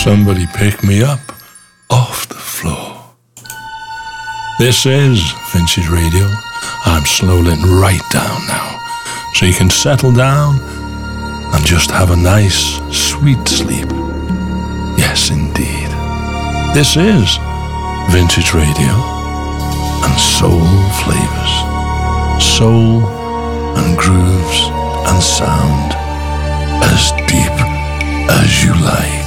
Somebody pick me up off the floor. This is Vintage Radio. I'm slowing right down now, so you can settle down and just have a nice, sweet sleep. Yes, indeed. This is Vintage Radio and soul flavors. Soul and grooves and sound as deep as you like.